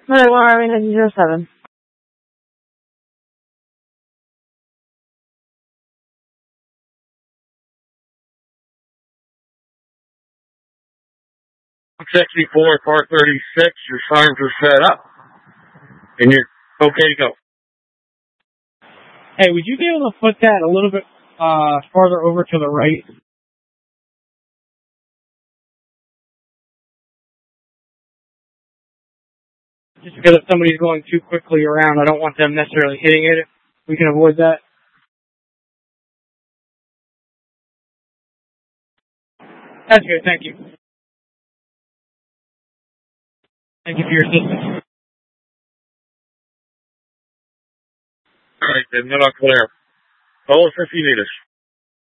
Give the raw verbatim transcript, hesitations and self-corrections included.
Medic one Army nine zero seven. sixty-four, Part thirty-six, your signs are set up. And you're okay to go. Hey, would you be able to put that a little bit uh, farther over to the right? Just because if somebody's going too quickly around, I don't want them necessarily hitting it. We can avoid that. That's good, thank you. Thank you for your assistance. All right, then, then I'll clear. Call us if you need us.